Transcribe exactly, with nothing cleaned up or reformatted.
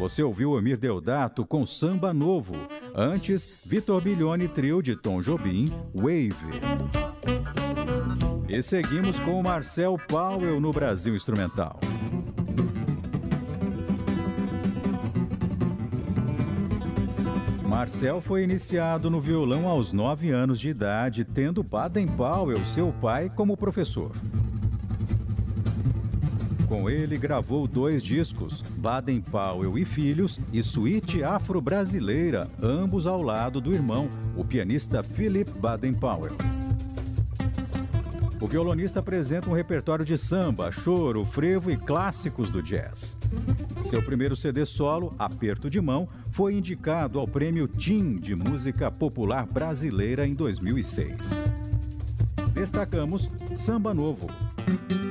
você ouviu Emir Deodato com Samba Novo. Antes, Vitor Bilione Trio de Tom Jobim, Wave. E seguimos com o Marcel Powell no Brasil Instrumental. Marcel foi iniciado no violão aos nove anos de idade, tendo Baden Powell, seu pai, como professor. Com ele, gravou dois discos, Baden Powell e Filhos e Suíte Afro-Brasileira, ambos ao lado do irmão, o pianista Philip Baden Powell. O violonista apresenta um repertório de samba, choro, frevo e clássicos do jazz. Seu primeiro C D solo, Aperto de Mão, foi indicado ao Prêmio Tim de Música Popular Brasileira em dois mil e seis. Destacamos Samba Novo.